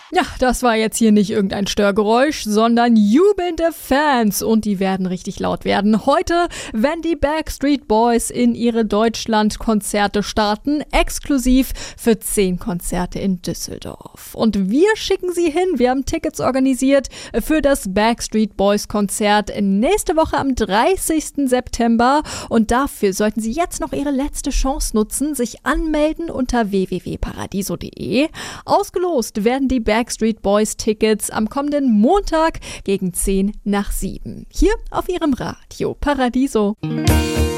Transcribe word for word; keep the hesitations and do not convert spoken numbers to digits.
Ja, das war jetzt hier nicht irgendein Störgeräusch, sondern jubelnde Fans und die werden richtig laut werden. Heute, wenn die Backstreet Boys in ihre Deutschland-Konzerte starten, exklusiv für zehn Konzerte in Düsseldorf. Und wir schicken sie hin, wir haben Tickets organisiert für das Backstreet Boys Konzert nächste Woche am dreißigsten September und dafür sollten Sie jetzt noch Ihre letzte Chance nutzen, sich anmelden unter w w w punkt paradiso punkt de. Ausgelost werden die Backstreet Boys Tickets am kommenden Montag gegen zehn nach sieben. Hier auf Ihrem Radio Paradiso.